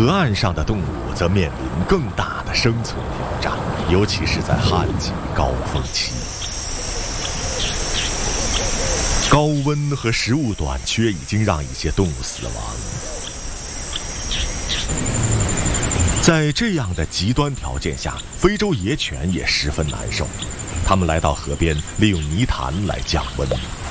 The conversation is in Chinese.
河岸上的动物则面临更大的生存挑战，尤其是在旱季高峰期。高温和食物短缺已经让一些动物死亡。在这样的极端条件下，非洲野犬也十分难受。它们来到河边，利用泥潭来降温。